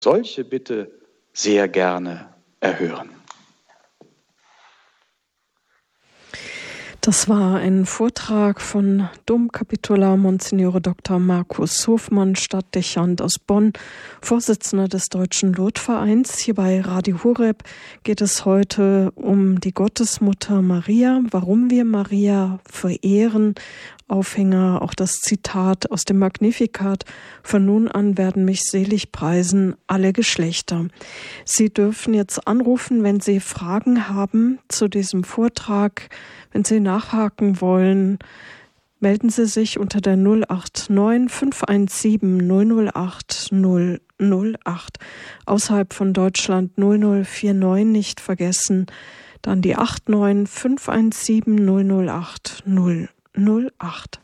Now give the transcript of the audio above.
solche Bitte sehr gerne erhören. Das war ein Vortrag von Domkapitular Monsignore Dr. Markus Hofmann, Stadtdechant aus Bonn, Vorsitzender des Deutschen Lourdesvereins. Hier bei Radio Horeb geht es heute um die Gottesmutter Maria, warum wir Maria verehren. Aufhänger auch das Zitat aus dem Magnificat: Von nun an werden mich selig preisen alle Geschlechter. Sie dürfen jetzt anrufen, wenn Sie Fragen haben zu diesem Vortrag, wenn Sie nachhaken wollen. Melden Sie sich unter der 089 517 008 008. Außerhalb von Deutschland 0049 nicht vergessen. Dann die 89 517 008 008.